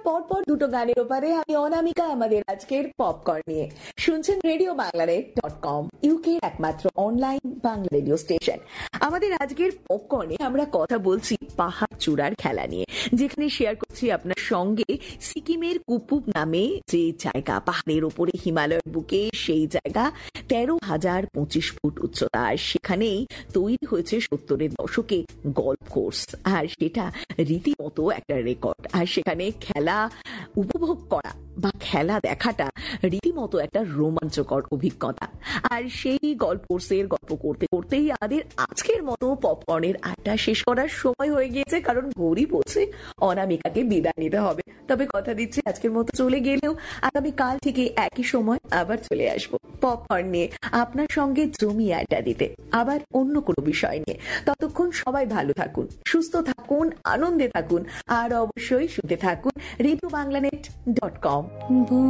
পরপর দুটো গানের ওপারে আমি অনামিকা আমাদের আজকের পপকর্ন নিয়ে শুনছেন রেডিও বাংলানেট.কম, ইউকের একমাত্র অনলাইন বাংলা রেডিও স্টেশন। আমাদের আজকের পপকর্নে আমরা কথা বলছি পাহাড় চূড়ার খেলা নিয়ে, যেখানে শেয়ার করছি আপনার সঙ্গে সিকিমের কুপুপ নামে যে জায়গা, পাহাড়ের ওপরে হিমালয়ের বুকে সেই জায়গা, 13,025 ফুট উচ্চতা। আর সেখানেই তৈরি হয়েছে 70-এর দশকে গল্ফ কোর্স, আর সেটা রীতিমতো একটা রেকর্ড। আর সেখানে খেলা উপভোগ করা বা খেলা দেখাটা রীতিমতো একটা রোমাঞ্চকর অভিজ্ঞতা। আর সেই গল্ফ কোর্সের গল্প করতে করতেই আমাদের আজকের মতো পপকর্নের আড্ডা শেষ করার সময় হয়ে গিয়েছে, কারণ ঘড়ি বলছে অনামিকাকে বিদায় নিতে হবে। তবে কথা দিচ্ছি, আজকের মতো চলে গেলেও আগামীকাল থেকে একই সময় আবার চলে আসবো পপকর্ন নিয়ে আপনার সঙ্গে জমিয়ে আড্ডা দিতে, আবার অন্য কোনো বিষয় নিয়ে। ততক্ষণ সবাই ভালো থাকুন, সুস্থ থাকুন, আনন্দে থাকুন, আর অবশ্যই শুনতে থাকুন রেডিও বাংলানেট.কম।